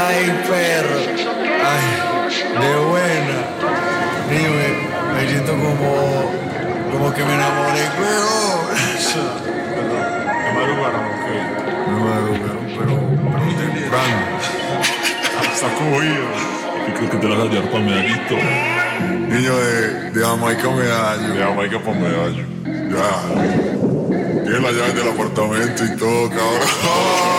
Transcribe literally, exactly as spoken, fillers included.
Ay, perro. Ay, de buena. Dime, me siento como, como que me enamoré, weón. Me madrugaron, ok. Me madrugaron, pero, pero temprano. Está cogido. Yo creo que te la vas a llevar para Medallito. Niño de, de Jamaica Medallo. De Jamaica para Medallo. Ya. Tiene la llave del apartamento y todo, cabrón.